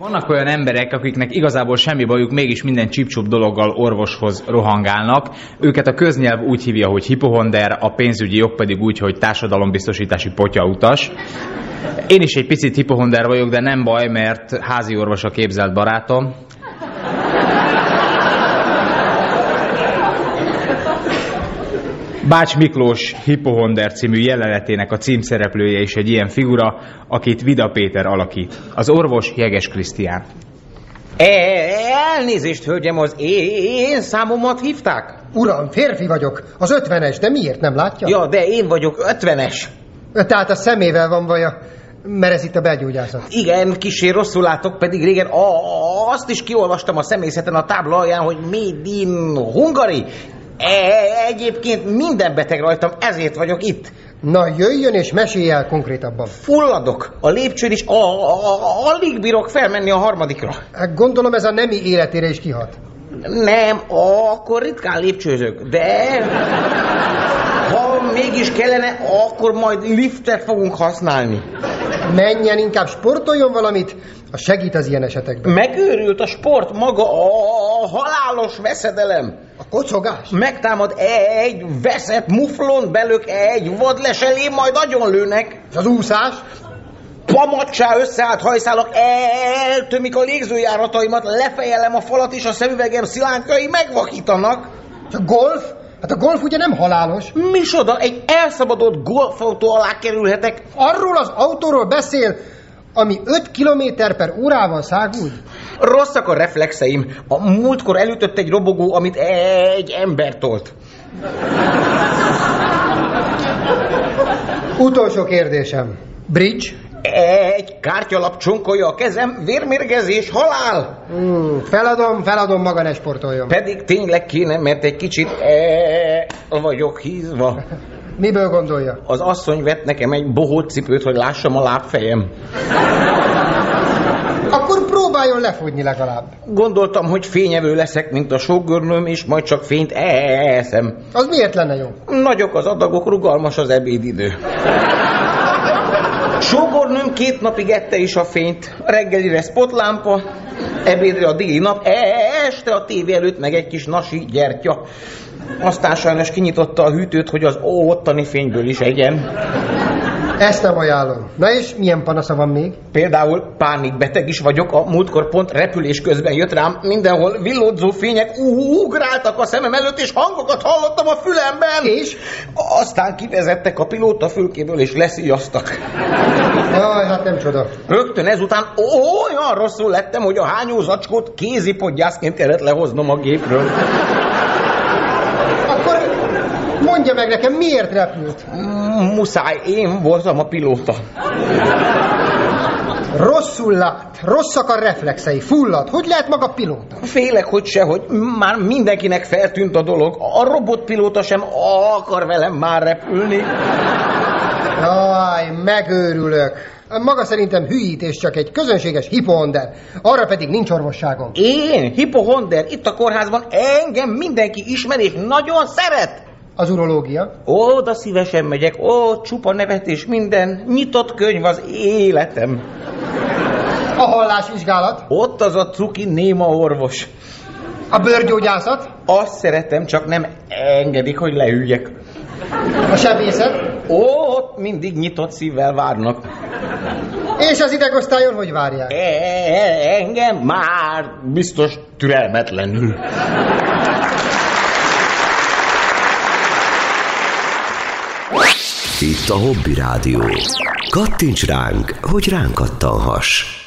Vannak olyan emberek, akiknek igazából semmi bajuk, mégis minden csip-csup dologgal orvoshoz rohangálnak. Őket a köznyelv úgy hívja, hogy hipohonder, a pénzügyi jog pedig úgy, hogy társadalombiztosítási potyautas. Én is egy picit hipohonder vagyok, de nem baj, mert házi orvos a képzelt barátom. Bács Miklós Hipohonder című jelenetének a címszereplője is egy ilyen figura, akit Vida Péter alakít. Az orvos Jeges Krisztián. Elnézést, hölgyem, az én számomat hívták? Uram, férfi vagyok, az 50-es, de miért nem látja? Ja, de én vagyok 50-es. Tehát a szemével van baja, mert ez itt a belgyógyászat. Igen, kissé rosszul látok, pedig régen azt is kiolvastam a személyzeten a tábla alján, hogy Made in Hungary. Egyébként minden beteg rajtam, ezért vagyok itt. Na, jöjjön és mesélj el konkrétabban. Fulladok a lépcsőn is, alig bírok felmenni a harmadikra. Gondolom ez a nemi életére is kihat. Nem, akkor ritkán lépcsőzök, de ha mégis kellene, akkor majd liftet fogunk használni. Menjen, inkább sportoljon valamit, az segít az ilyen esetekben. Megőrült a sport, maga a halálos veszedelem. A kocogás? Megtámad egy veszett muflont, belök egy vadles elé, majd agyonlőnek. És az úszás? Pamacsá összeállt hajszálak, eltömik a légzőjárataimat, lefejelem a falat, és a szemüvegem szilánkjai megvakítanak. És a golf? Hát a golf ugye nem halálos. Micsoda, egy elszabadult golfautó alá kerülhetek. Arról az autóról beszél, ami 5 km/órával száguld? Rosszak a reflexeim. A múltkor elütött egy robogó, amit egy ember tolt. Utolsó kérdésem. Bridge? Egy kártyalap csonkolja a kezem, vérmérgezés, halál. Feladom, maga ne sportoljon. Pedig tényleg kéne, mert egy kicsit vagyok hízva. Miből gondolja? Az asszony vett nekem egy bohócipőt, hogy lássam a lábfejem. Akkor próbáljon lefogyni legalább. Gondoltam, hogy fényevő leszek, mint a sógornőm, és majd csak fényt eszem. Az miért lenne jó? Nagyok az adagok, rugalmas az ebédidő. Sógornőm 2 napig ette is a fényt. Reggelire spotlámpa, ebédre a déli nap, este a tévé előtt meg egy kis nasi gyertya. Aztán sajnos kinyitotta a hűtőt, hogy az ottani fényből is egyen. Ezt nem ajánlom. Na és milyen panasza van még? Például pánikbeteg is vagyok, a múltkor pont repülés közben jött rám, mindenhol villódzó fények ugráltak a szemem előtt, és hangokat hallottam a fülemben. És? Aztán kivezettek a pilóta fülkéből, és leszíjaztak. Jaj, hát nem csoda. Rögtön ezután olyan rosszul lettem, hogy a hányózacskót kézipodgyászként kellett lehoznom a gépről. Akkor mondja meg nekem, miért repült? Muszáj, én voltam a pilóta. Rosszul lát, rosszak a reflexei, fullad. Hogy lehet maga pilóta? Félek, hogy sehogy. Már mindenkinek feltűnt a dolog. A robotpilóta sem akar velem már repülni. Jaj, megőrülök. Maga szerintem hülyítés, csak egy közönséges hipohonder. Arra pedig nincs orvosságom. Én? Hipohonder? Itt a kórházban engem mindenki ismer és nagyon szeret. Az urológia? Oda szívesen megyek, csupa nevetés, minden. Nyitott könyv az életem. A hallásvizsgálat? Ott az a cuki néma orvos. A bőrgyógyászat? Azt szeretem, csak nem engedik, hogy leüljek. A sebészet? Ott mindig nyitott szívvel várnak. És az idegosztályon hogy várják? Engem már biztos türelmetlenül. Itt a Hobby Rádió. Kattints ránk, hogy ránk kattanhass.